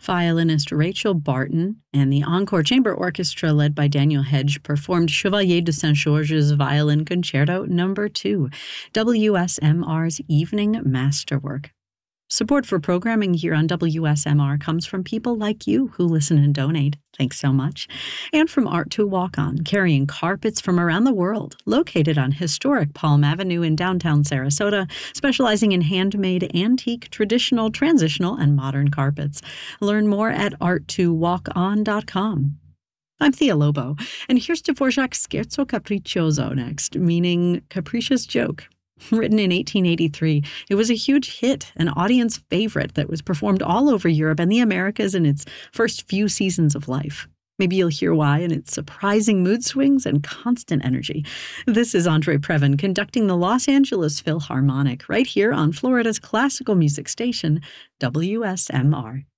Violinist Rachel Barton and the Encore Chamber Orchestra led by Daniel Hedge performed Chevalier de Saint-Georges Violin Concerto No. 2, WSMR's evening masterwork. Support for programming here on WSMR comes from people like you who listen and donate. Thanks so much. And from Art to Walk On, carrying carpets from around the world, located on historic Palm Avenue in downtown Sarasota, specializing in handmade, antique, traditional, transitional, and modern carpets. Learn more at art2walkon.com. I'm Thea Lobo, and here's Dvorak's Scherzo Capriccioso next, meaning capricious joke. Written in 1883, it was a huge hit, an audience favorite that was performed all over Europe and the Americas in its first few seasons of life. Maybe you'll hear why in its surprising mood swings and constant energy. This is Andre Previn conducting the Los Angeles Philharmonic right here on Florida's classical music station, WSMR.